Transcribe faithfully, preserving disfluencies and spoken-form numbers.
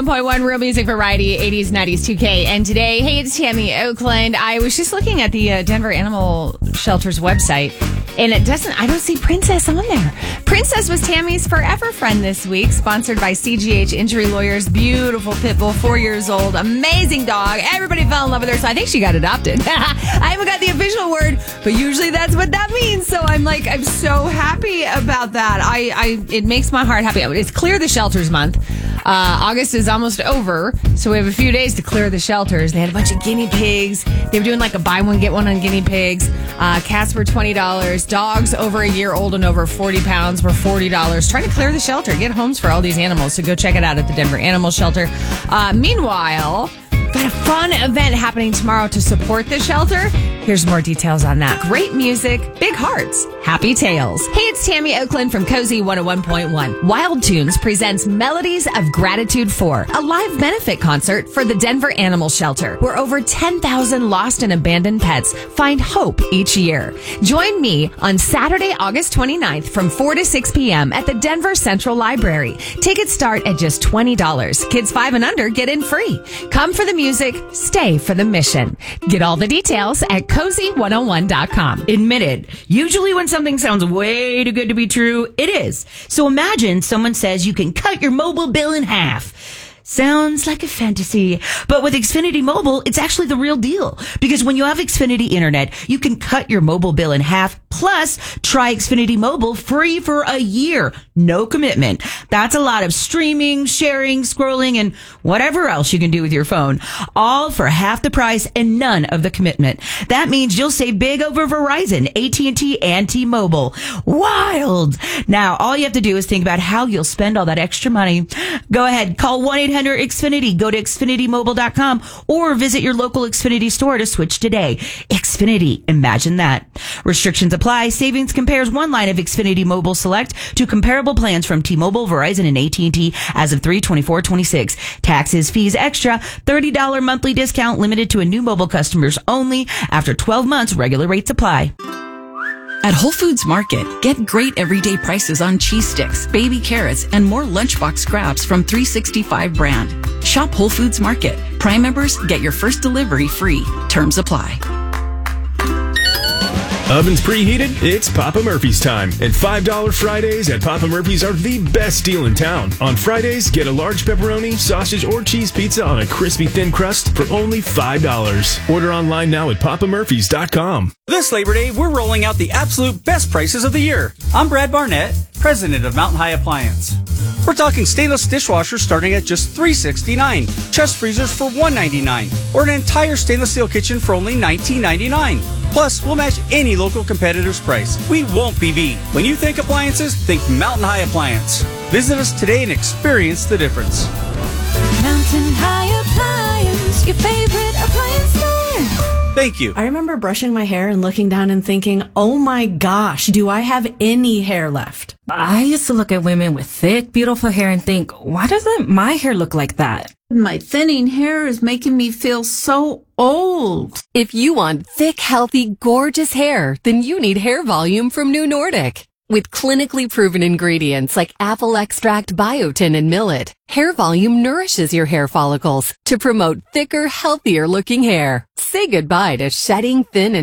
one point one Real Music Variety, eighties, nineties, two K. And today, hey, it's Tammy Oakland. I was just looking at the uh, Denver Animal Shelter's website, and it doesn't, I don't see Princess on there. Princess was Tammy's forever friend this week, sponsored by C G H Injury Lawyers. Beautiful pit bull, four years old, amazing dog. Everybody fell in love with her, so I think she got adopted. I haven't got the official word, but usually that's what that means. So I'm like, I'm so happy about that. I, I it makes my heart happy. It's Clear the Shelters month. Uh, August is almost over, so we have a few days to clear the shelters. They had a bunch of guinea pigs. They were doing like a buy one, get one on guinea pigs. Uh, cats were twenty dollars. Dogs over a year old and over forty pounds were forty dollars. Trying to clear the shelter, get homes for all these animals. So go check it out at the Denver Animal Shelter. Uh, meanwhile, got a fun event happening tomorrow to support the shelter. Here's more details on that. Great music, big hearts, happy tales. Hey, it's Tammy Oakland from Cozy one oh one point one. Wild Tunes presents Melodies of Gratitude four, a live benefit concert for the Denver Animal Shelter, where over ten thousand lost and abandoned pets find hope each year. Join me on Saturday, August twenty-ninth from four to six p.m. at the Denver Central Library. Tickets start at just twenty dollars. Kids five and under get in free. Come for the music, stay for the mission. Get all the details at cozy one oh one dot com. Admitted, usually when something sounds way too good to be true, it is. So imagine someone says you can cut your mobile bill in half. Sounds like a fantasy, but with Xfinity Mobile, it's actually the real deal. Because when you have Xfinity Internet, you can cut your mobile bill in half, plus try Xfinity Mobile free for a year. No commitment. That's a lot of streaming, sharing, scrolling, and whatever else you can do with your phone. All for half the price and none of the commitment. That means you'll save big over Verizon, A T and T, and T-Mobile. Wild! Now, all you have to do is think about how you'll spend all that extra money. Go ahead, call one eight hundred X Finity, go to Xfinity Mobile dot com, or visit your local Xfinity store to switch today. Xfinity, imagine that. Restrictions apply. Savings compares one line of Xfinity Mobile Select to comparable plans from T-Mobile, Verizon, and A T and T as of three twenty-four twenty-six. Taxes, fees, extra, thirty dollars monthly discount limited to a new mobile customers only. After twelve months, regular rates apply. At Whole Foods Market, get great everyday prices on cheese sticks, baby carrots, and more lunchbox scraps from three sixty-five brand. Shop Whole Foods Market. Prime members get your first delivery free. Terms apply. Ovens preheated? It's Papa Murphy's time. And five dollar Fridays at Papa Murphy's are the best deal in town. On Fridays, get a large pepperoni, sausage, or cheese pizza on a crispy thin crust for only five dollars. Order online now at papa murphys dot com. This Labor Day, we're rolling out the absolute best prices of the year. I'm Brad Barnett, president of Mountain High Appliance. We're talking stainless dishwashers starting at just three sixty-nine, chest freezers for one ninety-nine, or an entire stainless steel kitchen for only nineteen ninety-nine. Plus, we'll match any local competitor's price. We won't be beat. When you think appliances, think Mountain High Appliance. Visit us today and experience the difference. Mountain High Appliance, your favorite appliance store. Thank you. I remember brushing my hair and looking down and thinking, oh my gosh, do I have any hair left? I used to look at women with thick, beautiful hair and think, why doesn't my hair look like that? My thinning hair is making me feel so old. If you want thick, healthy, gorgeous hair, then you need Hair Volume from New Nordic. With clinically proven ingredients like apple extract, biotin, and millet, Hair Volume nourishes your hair follicles to promote thicker, healthier looking hair. Say goodbye to shedding, thin, and